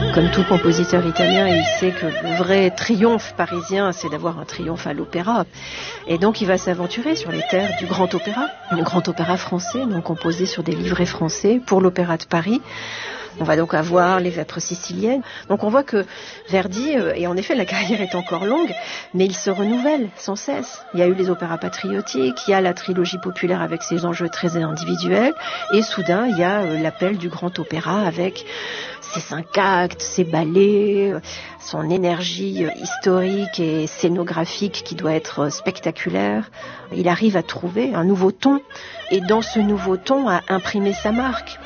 Comme tout compositeur italien, il sait que le vrai triomphe parisien, c'est d'avoir un triomphe à l'opéra. Et donc il va s'aventurer sur les terres du grand opéra, le grand opéra français, donc composé sur des livrets français pour l'Opéra de Paris. On va donc avoir les Vêpres siciliennes. Donc on voit que Verdi, et en effet la carrière est encore longue, mais il se renouvelle sans cesse. Il y a eu les opéras patriotiques, il y a la trilogie populaire avec ses enjeux très individuels, et soudain il y a l'appel du grand opéra avec ses 5 actes, ses ballets, son énergie historique et scénographique qui doit être spectaculaire. Il arrive à trouver un nouveau ton, et dans ce nouveau ton à imprimer sa marque.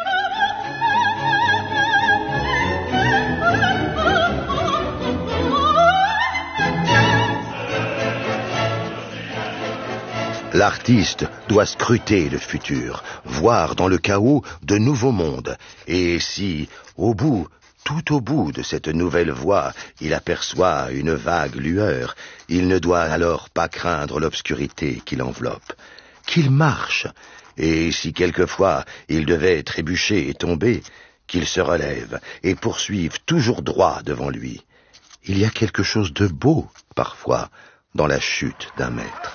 L'artiste doit scruter le futur, voir dans le chaos de nouveaux mondes. Et si, tout au bout de cette nouvelle voie, il aperçoit une vague lueur, il ne doit alors pas craindre l'obscurité qui l'enveloppe. Qu'il marche, et si quelquefois il devait trébucher et tomber, qu'il se relève et poursuive toujours droit devant lui. Il y a quelque chose de beau, parfois, dans la chute d'un maître.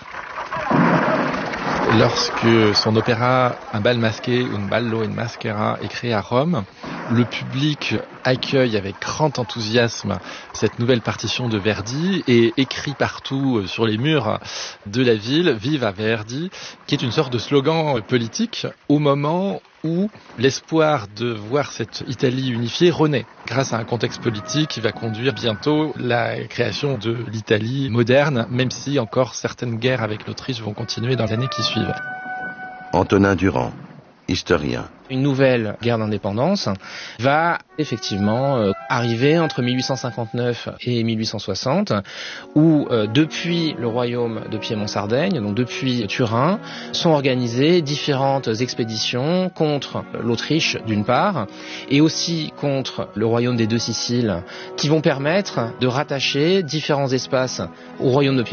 Lorsque son opéra Un bal masqué, Un ballo in maschera, est créé à Rome, le public accueille avec grand enthousiasme cette nouvelle partition de Verdi et écrit partout sur les murs de la ville « Viva Verdi », qui est une sorte de slogan politique au moment où l'espoir de voir cette Italie unifiée renaît, grâce à un contexte politique qui va conduire bientôt la création de l'Italie moderne, même si encore certaines guerres avec l'Autriche vont continuer dans les années qui suivent. Antonin Durand, historien. Une nouvelle guerre d'indépendance va effectivement arriver entre 1859 et 1860, où depuis le royaume de Piémont-Sardaigne, donc depuis Turin, sont organisées différentes expéditions contre l'Autriche d'une part, et aussi contre le royaume des Deux Siciles, qui vont permettre de rattacher différents espaces au royaume de Piémont